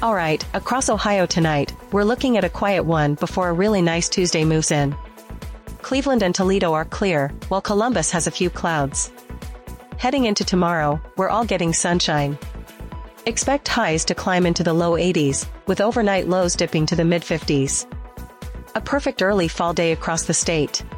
Alright, across Ohio tonight, we're looking at a quiet one before a really nice Tuesday moves in. Cleveland and Toledo are clear, while Columbus has a few clouds. Heading into tomorrow, we're all getting sunshine. Expect highs to climb into the low 80s, with overnight lows dipping to the mid-50s. A perfect early fall day across the state.